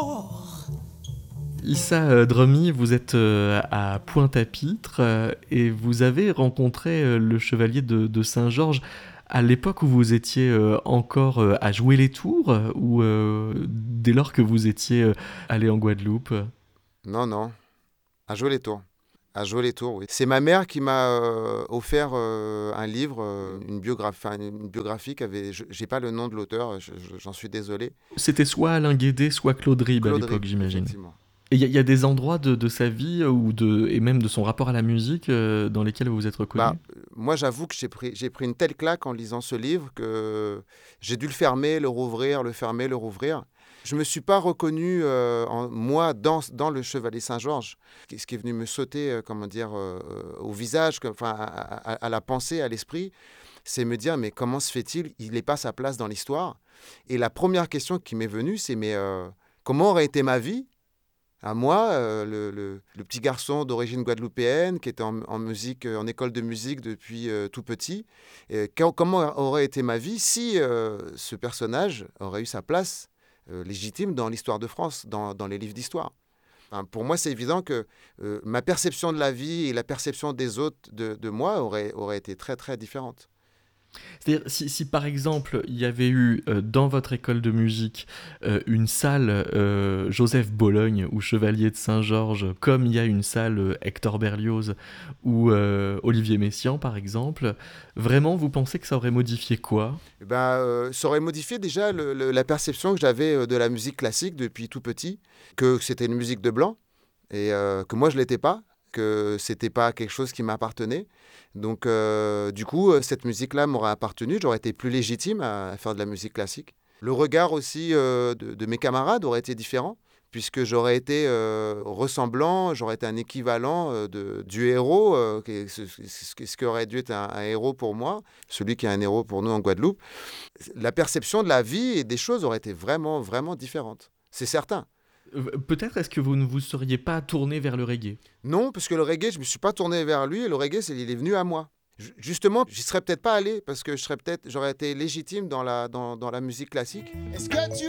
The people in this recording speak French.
Issa Drummy, vous êtes à Pointe-à-Pitre et vous avez rencontré le chevalier de Saint-Georges à l'époque où vous étiez encore à jouer les tours ou dès lors que vous étiez allé en Guadeloupe. Non, non, à jouer les tours. À jouer les tours, oui. C'est ma mère qui m'a offert un livre, une biographie j'ai pas le nom de l'auteur, j'en suis désolé. C'était soit Alain Guédé, soit Claude Rib à Claude l'époque, Rib, j'imagine. effectivement. Et il y a des endroits de sa vie et même de son rapport à la musique dans lesquels vous vous êtes reconnu. Moi, j'avoue que j'ai pris une telle claque en lisant ce livre que j'ai dû le fermer, le rouvrir, le fermer, le rouvrir. Je ne me suis pas reconnu, moi, dans le Chevalier Saint-Georges, ce qui est venu me sauter, au visage, à la pensée, à l'esprit, c'est me dire, mais comment se fait-il, il n'est pas sa place dans l'histoire. Et la première question qui m'est venue, c'est, mais comment aurait été ma vie à moi, le petit garçon d'origine guadeloupéenne qui était en musique, en école de musique depuis tout petit. Comment aurait été ma vie si ce personnage aurait eu sa place légitime dans l'histoire de France, dans les livres d'histoire. Pour moi, c'est évident que ma perception de la vie et la perception des autres de moi aurait été très, très différente. C'est-à-dire, si par exemple, il y avait eu dans votre école de musique une salle Joseph Bologne ou Chevalier de Saint-Georges, comme il y a une salle Hector Berlioz ou Olivier Messiaen, par exemple, vraiment, vous pensez que ça aurait modifié quoi ? Ça aurait modifié déjà la perception que j'avais de la musique classique depuis tout petit, que c'était une musique de blanc et que moi, je ne l'étais pas, que c'était pas quelque chose qui m'appartenait. Donc, du coup, cette musique-là m'aurait appartenu. J'aurais été plus légitime à faire de la musique classique. Le regard aussi de mes camarades aurait été différent, puisque j'aurais été ressemblant, j'aurais été un équivalent du héros, ce qui aurait dû être un héros pour moi, celui qui est un héros pour nous en Guadeloupe. La perception de la vie et des choses aurait été vraiment, vraiment différente. C'est certain. Peut-être est-ce que vous ne vous seriez pas tourné vers le reggae ? Non, parce que le reggae, je ne me suis pas tourné vers lui, et le reggae, il est venu à moi. Justement, j'y serais peut-être pas allé, parce que j'aurais été légitime dans la musique classique. Est-ce que tu